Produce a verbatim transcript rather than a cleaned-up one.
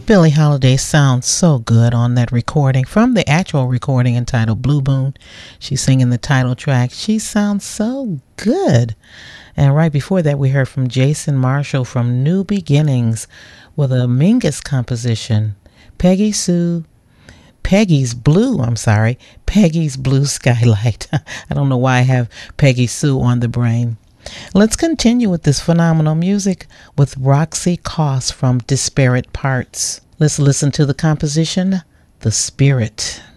Billie Holiday sounds so good on that recording. From the actual recording entitled Blue Moon, she's singing the title track. She sounds so good. And right before that, we heard from Jason Marshall from New Beginnings with a Mingus composition, Peggy Sue, Peggy's Blue, I'm sorry, Peggy's Blue Skylight. I don't know why I have Peggy Sue on the brain. Let's continue with this phenomenal music with Roxy Coss from Disparate Parts. Let's listen to the composition, The Spirit.